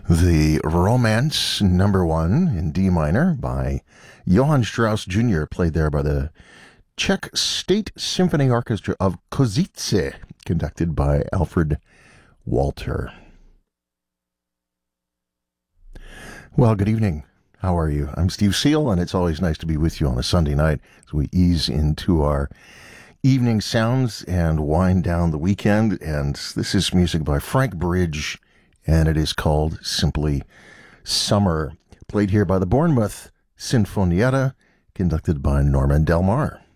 The Romance number 1 in D minor by Johann Strauss Jr., played there by the Czech State Symphony Orchestra of Kozice, conducted by Alfred Walter. Well, good evening. How are you? I'm Steve Seal, and it's always nice to be with you on a Sunday night as we ease into our evening sounds and wind down the weekend. And this is music by Frank Bridge, and it is called simply Summer, played here by the Bournemouth Sinfonietta, conducted by Norman Del Mar.